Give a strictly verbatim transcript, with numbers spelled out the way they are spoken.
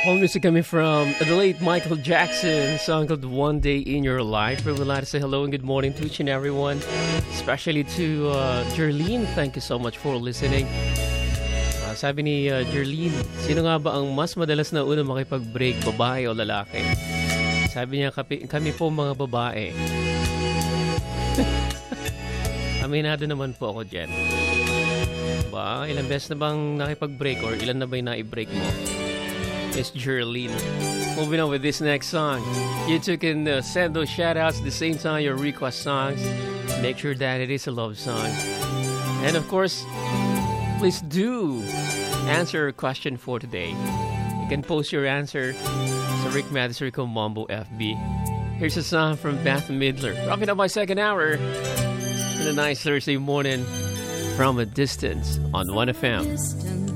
Home music coming from the late Michael Jackson, song called One Day in Your Life. We would like to say hello and good morning to each and everyone, especially to uh, Jerlene. Thank you so much for listening. Uh, sabi ni uh, Jerlene, sino nga ba ang mas madalas na una makipag-break, babae o lalaki? Sabi niya, kami, kami po mga babae. Aminado naman po ako dyan. Ba, ilang beses na bang nakipag-break or ilan na ba yung na-break mo? It's Jerlene. Moving on with this next song. You two can uh, send those shout-outs at the same time your request songs. Make sure that it is a love song. And of course, please do answer a question for today. You can post your answer to Rick Mathis Rico Mambo F B. Here's a song from Beth Midler. Wrapping up my second hour in a nice Thursday morning from a distance on one F M.